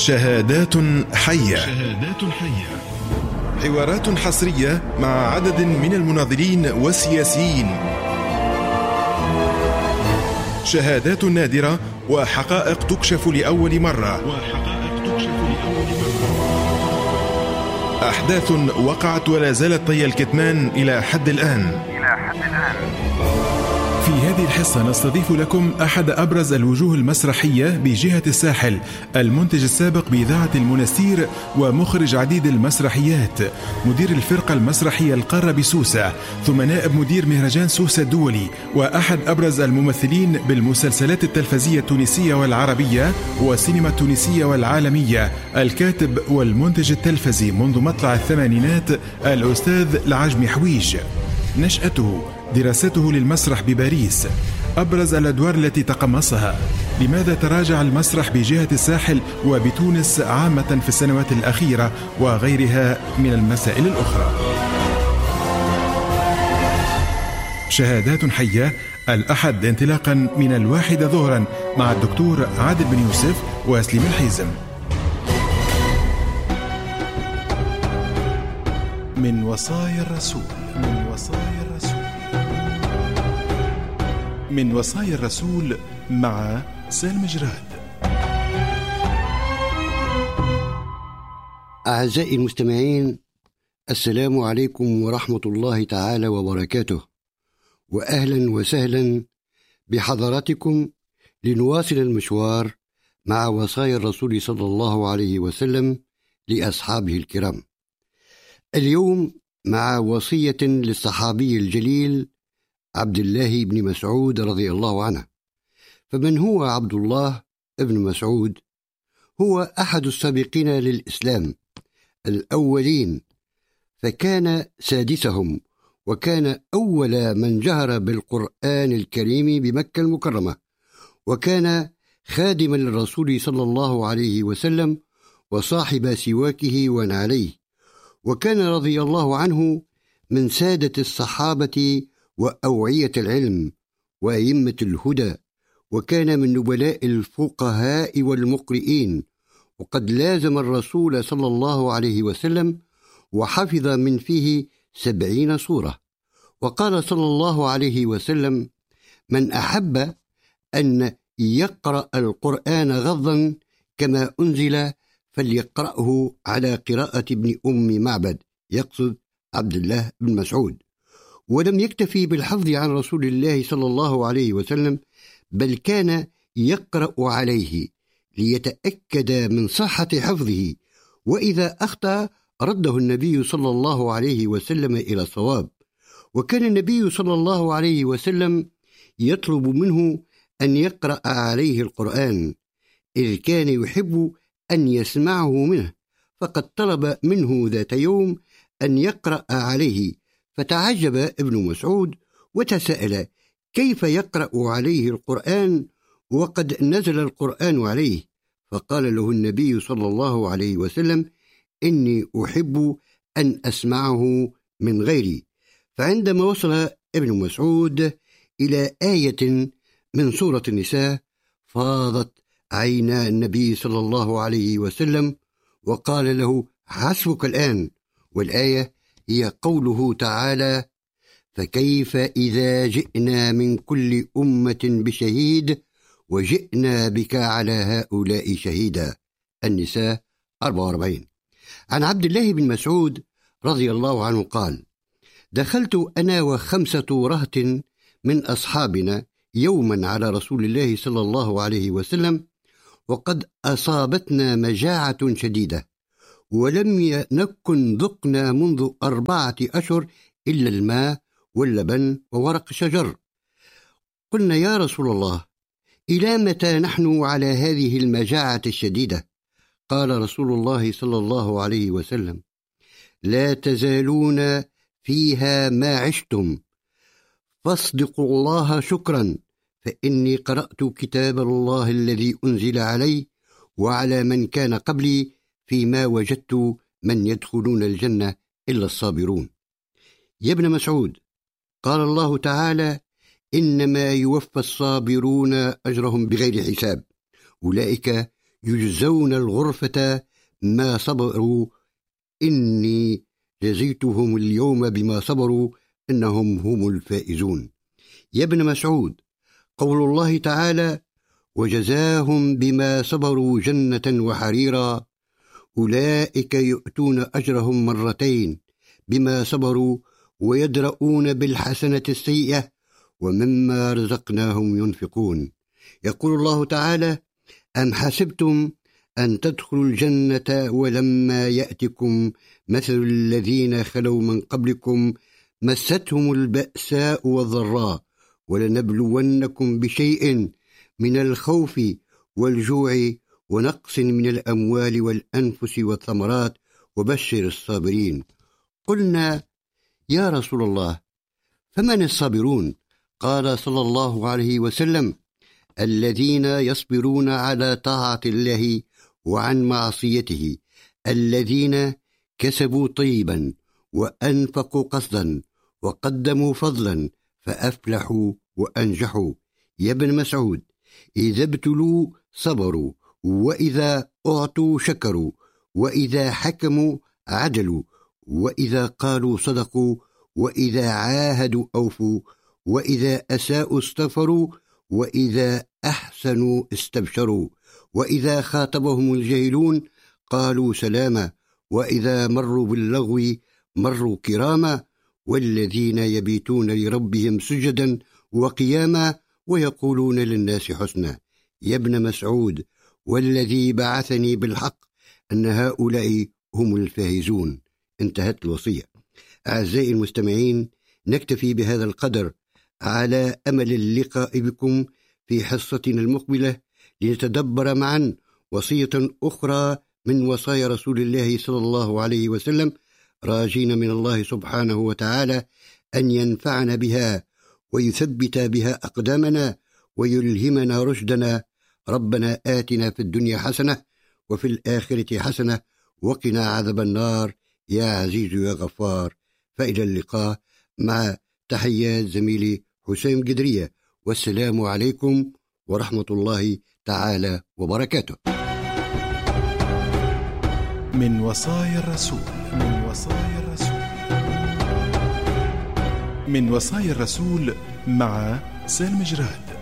شهادات حية. حوارات حصرية مع عدد من المناضلين والسياسيين. شهادات نادرة وحقائق تكشف لأول مرة. أحداث وقعت ولا زالت طي الكتمان إلى حد الآن. في هذه الحصة نستضيف لكم أحد أبرز الوجوه المسرحية بجهة الساحل، المنتج السابق بإذاعة المنستير ومخرج عديد المسرحيات، مدير الفرقة المسرحية القارة بسوسة، ثم نائب مدير مهرجان سوسة الدولي، وأحد أبرز الممثلين بالمسلسلات التلفزية التونسية والعربية والسينما التونسية والعالمية، الكاتب والمنتج التلفزي منذ مطلع الثمانينات، الأستاذ العجمي حويج. نشأته، دراسته للمسرح بباريس، أبرز الأدوار التي تقمصها، لماذا تراجع المسرح بجهة الساحل وبتونس عامة في السنوات الأخيرة، وغيرها من المسائل الأخرى. شهادات حية الأحد انطلاقا من 1 ظهرا مع الدكتور عادل بن يوسف وسليم الحيزم. من وصايا الرسول. من وصايا الرسول مع سالم جراد. أعزائي المستمعين، السلام عليكم ورحمة الله تعالى وبركاته، وأهلا وسهلا بحضراتكم لنواصل المشوار مع وصايا الرسول صلى الله عليه وسلم لأصحابه الكرام. اليوم مع وصية للصحابي الجليل عبد الله بن مسعود رضي الله عنه. فمن هو عبد الله بن مسعود؟ هو أحد السابقين للإسلام الأولين، فكان سادسهم، وكان أول من جهر بالقرآن الكريم بمكة المكرمة، وكان خادما للرسول صلى الله عليه وسلم وصاحب سواكه ونعليه، وكان رضي الله عنه من سادة الصحابة وأوعية العلم وأئمة الهدى، وكان من نبلاء الفقهاء والمقرئين، وقد لازم الرسول صلى الله عليه وسلم وحفظ من فيه 70 سورة. وقال صلى الله عليه وسلم: من أحب أن يقرأ القرآن غضا كما أنزل فليقرأه على قراءة ابن أم معبد، يقصد عبد الله بن مسعود. ولم يكتفي بالحفظ عن رسول الله صلى الله عليه وسلم، بل كان يقرأ عليه ليتأكد من صحة حفظه، وإذا أخطأ رده النبي صلى الله عليه وسلم إلى الصواب. وكان النبي صلى الله عليه وسلم يطلب منه أن يقرأ عليه القرآن، إذ كان يحب أن يسمعه منه، فقد طلب منه ذات يوم أن يقرأ عليه، فتعجب ابن مسعود وتساءل كيف يقرأ عليه القرآن وقد نزل القرآن عليه، فقال له النبي صلى الله عليه وسلم: إني أحب أن أسمعه من غيري. فعندما وصل ابن مسعود إلى آية من سورة النساء فاضت عينا النبي صلى الله عليه وسلم، وقال له: حسبك الآن. والآية هي قوله تعالى: فكيف إذا جئنا من كل أمة بشهيد وجئنا بك على هؤلاء شهيدا. النساء 44. عن عبد الله بن مسعود رضي الله عنه قال: دخلت أنا و5 رهط من أصحابنا يوما على رسول الله صلى الله عليه وسلم، وقد أصابتنا مجاعة شديدة، ولم نكن ذقنا منذ 4 أشهر إلا الماء واللبن وورق شجر. قلنا: يا رسول الله، إلى متى نحن على هذه المجاعة الشديدة؟ قال رسول الله صلى الله عليه وسلم: لا تزالون فيها ما عشتم، فاصدقوا الله شكرا، فإني قرأت كتاب الله الذي أنزل علي وعلى من كان قبلي، فيما وجدت من يدخلون الجنة إلا الصابرون. يا ابن مسعود، قال الله تعالى: إنما يوفى الصابرون أجرهم بغير حساب، أولئك يجزون الغرفة ما صبروا إني جزيتهم اليوم بما صبروا إنهم هم الفائزون. يا ابن مسعود، قول الله تعالى: وجزاهم بما صبروا جنة وحريرا، أولئك يؤتون أجرهم مرتين بما صبروا ويدرؤون بالحسنة السيئة ومما رزقناهم ينفقون. يقول الله تعالى: أم حسبتم أن تدخلوا الجنة ولما يأتكم مثل الذين خلوا من قبلكم مستهم البأساء والضراء ولنبلونكم بشيء من الخوف والجوع ونقص من الأموال والأنفس والثمرات وبشر الصابرين. قلنا: يا رسول الله، فمن الصابرون؟ قال صلى الله عليه وسلم: الذين يصبرون على طاعة الله وعن معصيته، الذين كسبوا طيبا وأنفقوا قصدا وقدموا فضلا فأفلحوا وأنجحوا. يا ابن مسعود، إذا ابتلوا صبروا، وإذا أعطوا شكروا، وإذا حكموا عدلوا، وإذا قالوا صدقوا، وإذا عاهدوا أوفوا، وإذا أساءوا استغفروا، وإذا أحسنوا استبشروا، وإذا خاطبهم الجاهلون قالوا سلاما، وإذا مروا باللغو مروا كراما، والذين يبيتون لربهم سجدا وقياما ويقولون للناس حسنا. يا ابن مسعود، والذي بعثني بالحق أن هؤلاء هم الفائزون. انتهت الوصية. أعزائي المستمعين، نكتفي بهذا القدر على أمل اللقاء بكم في حصتنا المقبلة لنتدبر معا وصية أخرى من وصايا رسول الله صلى الله عليه وسلم، راجين من الله سبحانه وتعالى أن ينفعنا بها ويثبت بها أقدامنا ويلهمنا رشدنا. ربنا آتنا في الدنيا حسنة وفي الآخرة حسنة وقنا عذاب النار يا عزيز يا غفار. فإلى اللقاء، مع تحيات زميلي حسين قدرية، والسلام عليكم ورحمة الله تعالى وبركاته. من وصايا الرسول، من وصايا الرسول، من وصايا الرسول مع سالم جراد.